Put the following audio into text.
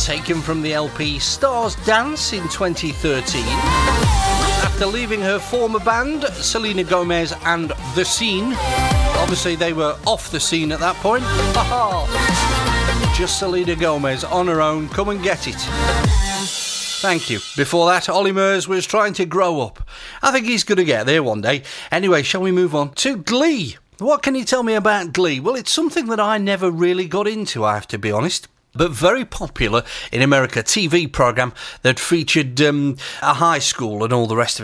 taken from the LP Stars Dance in 2013. After leaving her former band, Selena Gomez and The Scene. Obviously, they were off the scene at that point. Just Selena Gomez on her own. Come and get it. Thank you. Before that, Ollie Murs was trying to grow up. I think he's going to get there one day. Anyway, shall we move on to Glee? What can you tell me about Glee? Well, it's something that I never really got into, I have to be honest. But very popular in America, TV programme that featured a high school and all the rest of it.